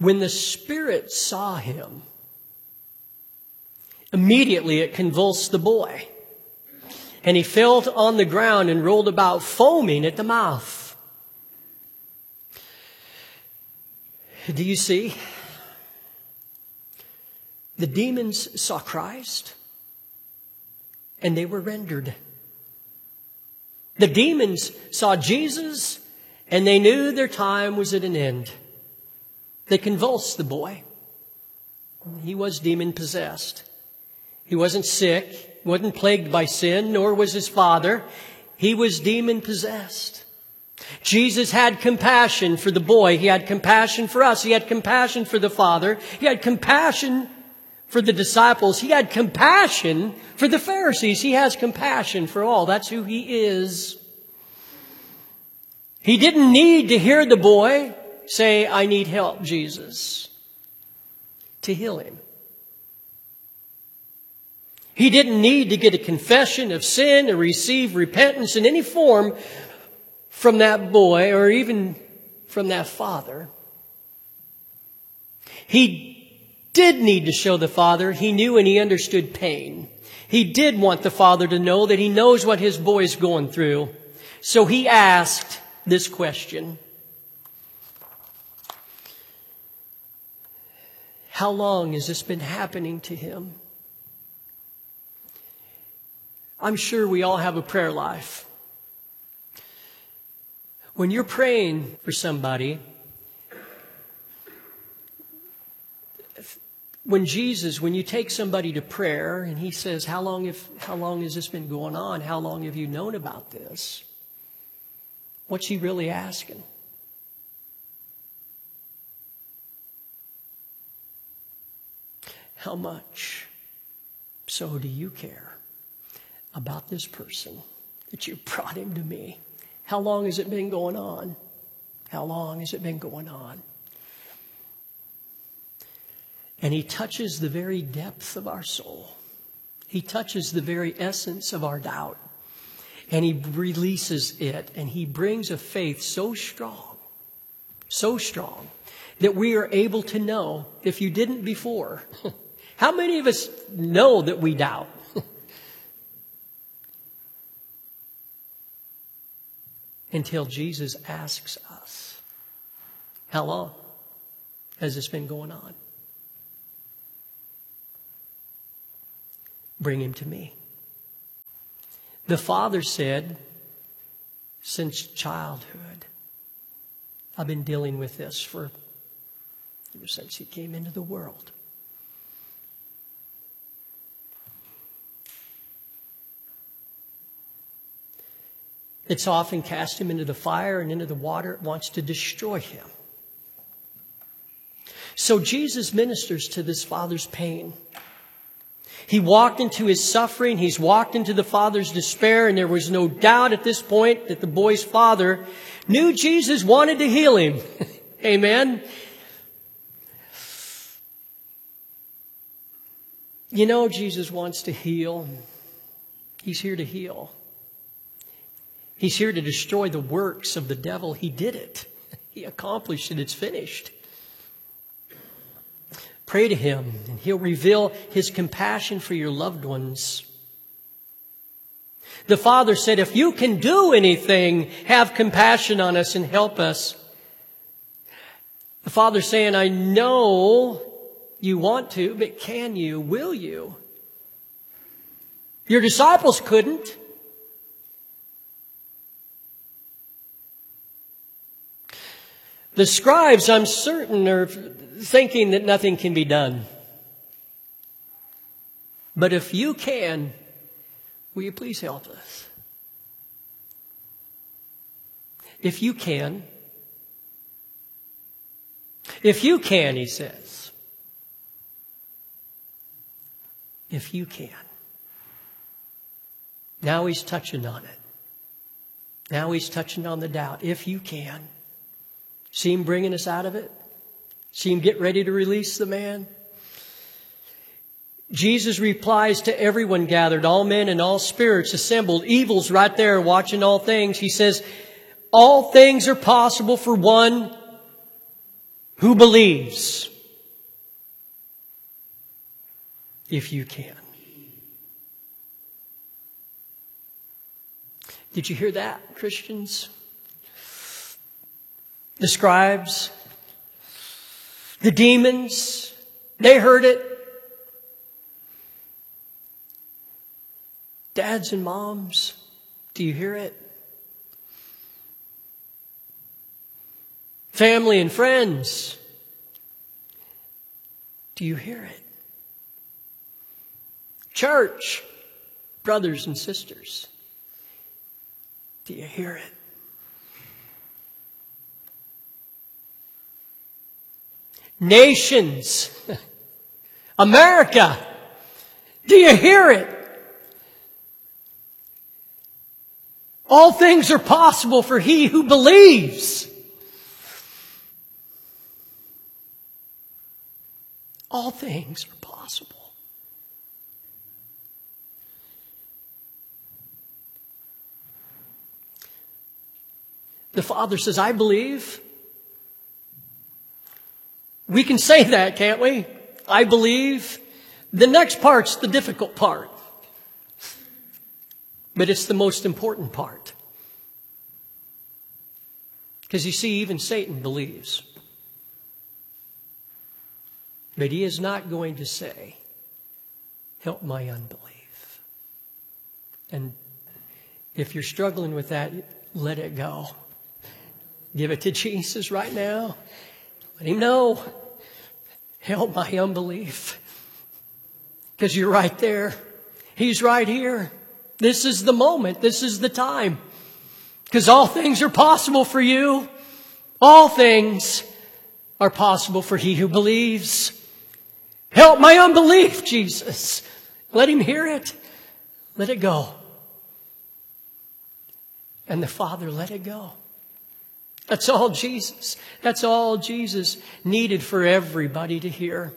When the spirit saw him, immediately it convulsed the boy, and he fell on the ground and rolled about, foaming at the mouth. Do you see? The demons saw Christ, and they were rendered. The demons saw Jesus, and they knew their time was at an end. They convulsed the boy. He was demon-possessed. He wasn't sick, wasn't plagued by sin, nor was his father. He was demon-possessed. Jesus had compassion for the boy. He had compassion for us. He had compassion for the father. He had compassion for the disciples. He had compassion for the Pharisees. He has compassion for all. That's who he is. He didn't need to hear the boy say, "I need help, Jesus," to heal him. He didn't need to get a confession of sin or receive repentance in any form from that boy or even from that father. He did need to show the father he knew and he understood pain. He did want the father to know that he knows what his boy is going through. So he asked this question: how long has this been happening to him? I'm sure we all have a prayer life. When you're praying for somebody, when you take somebody to prayer and he says, how long has this been going on? How long have you known about this? What's he really asking? How much so do you care about this person that you brought him to me? How long has it been going on? How long has it been going on? And he touches the very depth of our soul. He touches the very essence of our doubt. And he releases it. And he brings a faith so strong, that we are able to know, if you didn't before, how many of us know that we doubt? Until Jesus asks us, how long has this been going on? Bring him to me. The father said, since childhood, I've been dealing with this ever since he came into the world. It's often cast him into the fire and into the water. It wants to destroy him. So Jesus ministers to this father's pain. He walked into his suffering. He's walked into the father's despair. And there was no doubt at this point that the boy's father knew Jesus wanted to heal him. Amen. You know, Jesus wants to heal. He's here to heal. He's here to destroy the works of the devil. He did it. He accomplished it. It's finished. Pray to him, and he'll reveal his compassion for your loved ones. The father said, if you can do anything, have compassion on us and help us. The father's saying, I know you want to, but can you? Will you? Your disciples couldn't. The scribes, I'm certain, are thinking that nothing can be done. But if you can, will you please help us? If you can, he says. If you can. Now he's touching on it. Now he's touching on the doubt. If you can. See him bringing us out of it? See him get ready to release the man? Jesus replies to everyone gathered, all men and all spirits assembled. Evil's right there watching all things. He says, all things are possible for one who believes, if you can. Did you hear that, Christians? The scribes, the demons, they heard it. Dads and moms, do you hear it? Family and friends, do you hear it? Church, brothers and sisters, do you hear it? Nations, America, do you hear it? All things are possible for he who believes. All things are possible. The Father says, I believe. We can say that, can't we? I believe. The next part's the difficult part. But it's the most important part. Because you see, even Satan believes. But he is not going to say, help my unbelief. And if you're struggling with that, let it go. Give it to Jesus right now. Let him know, help my unbelief. Because you're right there. He's right here. This is the moment. This is the time. Because all things are possible for you. All things are possible for he who believes. Help my unbelief, Jesus. Let him hear it. Let it go. And the Father let it go. That's all Jesus. That's all Jesus needed for everybody to hear.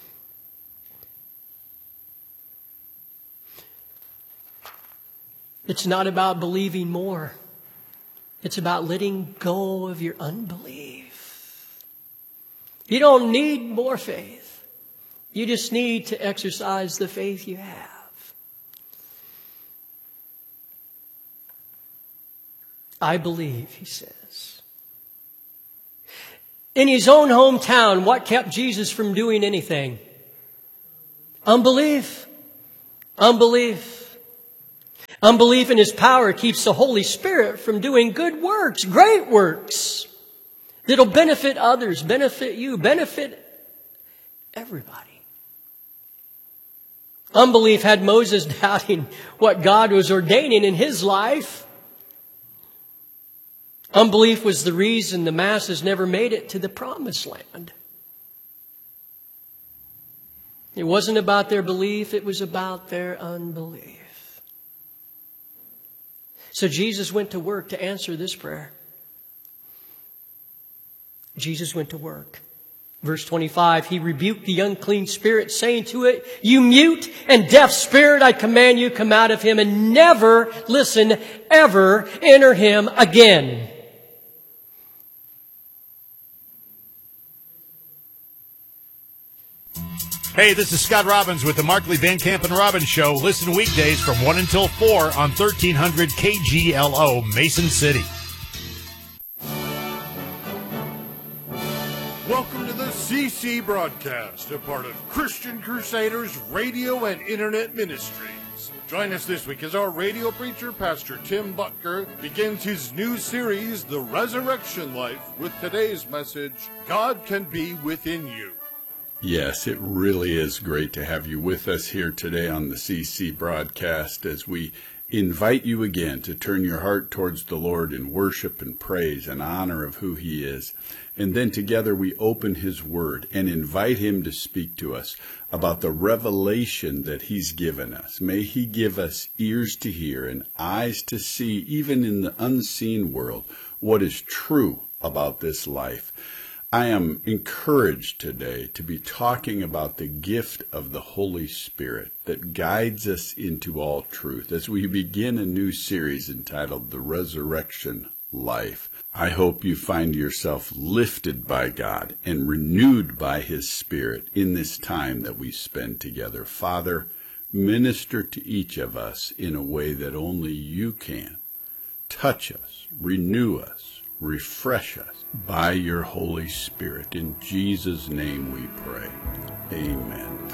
It's not about believing more. It's about letting go of your unbelief. You don't need more faith. You just need to exercise the faith you have. I believe, he says. In his own hometown, what kept Jesus from doing anything? Unbelief. Unbelief. Unbelief in his power keeps the Holy Spirit from doing good works, great works, that'll benefit others, benefit you, benefit everybody. Unbelief had Moses doubting what God was ordaining in his life. Unbelief was the reason the masses never made it to the promised land. It wasn't about their belief, it was about their unbelief. So Jesus went to work to answer this prayer. Jesus went to work. Verse 25, he rebuked the unclean spirit, saying to it, you mute and deaf spirit, I command you, come out of him and never, listen, ever enter him again. Hey, this is Scott Robbins with the Markley, Van Camp, and Robbins Show. Listen weekdays from 1 until 4 on 1300 KGLO, Mason City. Welcome to the CC Broadcast, a part of Christian Crusaders Radio and Internet Ministries. Join us this week as our radio preacher, Pastor Tim Butker, begins his new series, The Resurrection Life, with today's message, God Can Be Within You. Yes, it really is great to have you with us here today on the CC Broadcast as we invite you again to turn your heart towards the Lord in worship and praise and honor of who He is. And then together we open His Word and invite Him to speak to us about the revelation that He's given us. May He give us ears to hear and eyes to see, even in the unseen world, what is true about this life. I am encouraged today to be talking about the gift of the Holy Spirit that guides us into all truth as we begin a new series entitled The Resurrection life. I hope you find yourself lifted by God and renewed by His Spirit in this time that we spend together. Father, minister to each of us in a way that only you can. Touch us, renew us, refresh us by your Holy Spirit. In Jesus' name we pray. Amen.